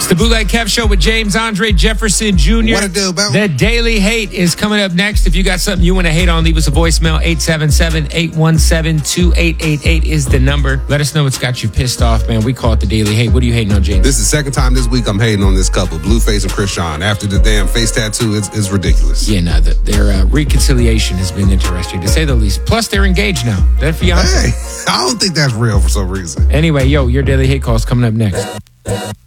the Bootleg Kev Show with James Andre Jefferson Jr. What it do, Bill? The Daily Hate is coming up next. If you got something you want to hate on, leave us a voicemail. 877-817-2888 is the number. Let us know what's got you pissed off, man. We call it the Daily Hate. What are you hating on, James? This is the second time this week I'm hating on this couple, Blueface and Krishan. After the damn face tattoo, it's ridiculous. Yeah, no, their reconciliation has been interesting, to say the least. Plus, they're engaged now. That fiance. Hey, I don't think that's real for some reason. Anyway, your Daily Hate call is coming up next.